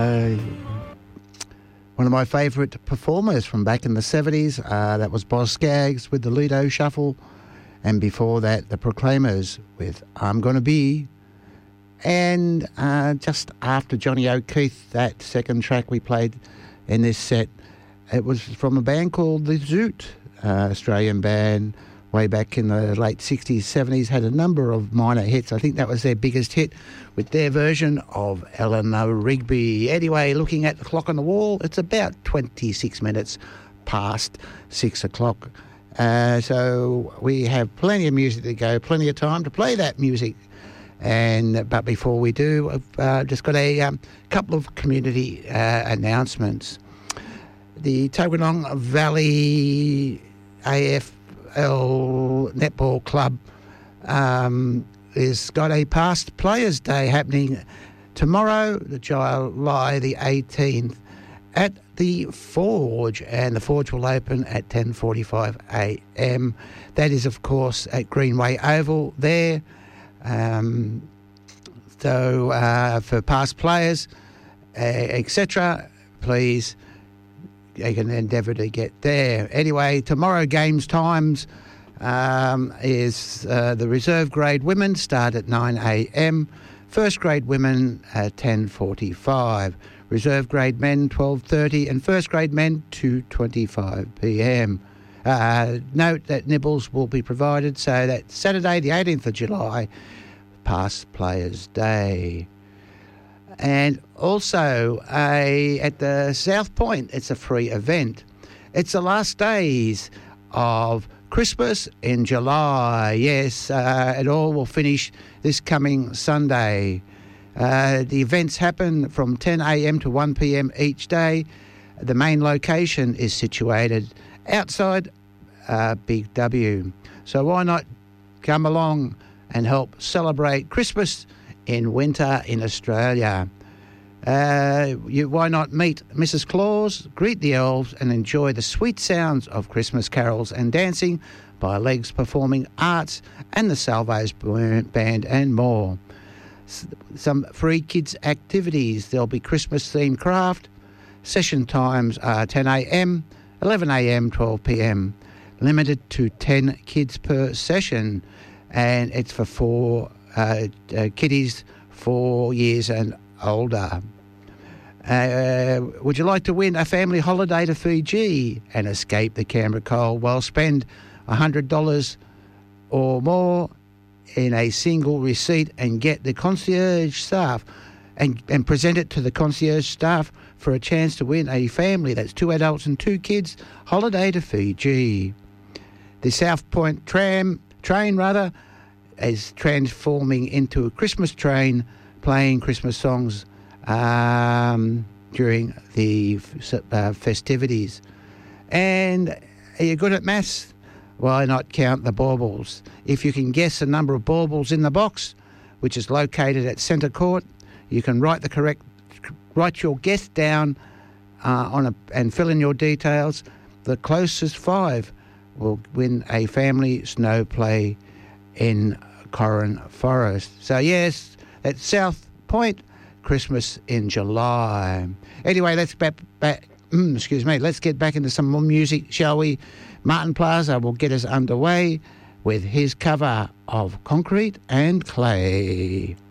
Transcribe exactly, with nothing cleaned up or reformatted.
Uh, one of my favourite performers from back in the seventies, uh, that was Boz Scaggs with the Lido Shuffle, and before that, the Proclaimers with I'm Gonna Be. And uh, just after Johnny O'Keefe, that second track we played in this set, it was from a band called The Zoot, uh, Australian band, way back in the late sixties, seventies, had a number of minor hits. I think that was their biggest hit with their version of Eleanor Rigby. Anyway, looking at the clock on the wall, it's about twenty-six minutes past six o'clock. Uh, so we have plenty of music to go, plenty of time to play that music. And But before we do, I've uh, just got a um, couple of community uh, announcements. The Tuggeranong Valley A F L Netball Club um, has got a Past Players Day happening tomorrow, July the eighteenth, at the Forge, and the Forge will open at ten forty-five a m. That is, of course, at Greenway Oval there. Um, so uh, for past players, uh, et cetera, please, you can endeavour to get there. Anyway, tomorrow games times um, is uh, the reserve grade women start at nine a m, first grade women at ten forty-five, reserve grade men twelve thirty, and first grade men two twenty-five p m. Uh, note that nibbles will be provided, so that's Saturday the eighteenth of July, Past Players Day. And also a, at the South Point, it's a free event. It's the last days of Christmas in July. Yes, uh, it all will finish this coming Sunday. Uh, the events happen from ten a m to one p m each day. The main location is situated outside uh, Big W. So why not come along and help celebrate Christmas in winter in Australia? Uh, you, why not meet Missus Claus, greet the elves, and enjoy the sweet sounds of Christmas carols and dancing by Legs Performing Arts and the Salvos Band and more. S- some free kids activities. There'll be Christmas-themed craft. Session times are ten a m, eleven a m, twelve p m. Limited to ten kids per session, and it's for four uh, uh, kiddies four years and older. Uh, would you like to win a family holiday to Fiji and escape the Canberra cold? Well, spend one hundred dollars or more in a single receipt and get the concierge staff and, and present it to the concierge staff for a chance to win a family, that's two adults and two kids, holiday to Fiji. The South Point tram, train rather, is transforming into a Christmas train, playing Christmas songs um, during the uh, festivities. And are you good at maths? Why not count the baubles? If you can guess the number of baubles in the box, which is located at Centre Court, you can write the correct, write your guess down uh, on a and fill in your details. The closest five will win a family snow play in Corran Forest. So yes, at South Point, Christmas in July. Anyway, let's back, back mm, excuse me, let's get back into some more music, shall we? Martin Plaza will get us underway with his cover of Concrete and Clay.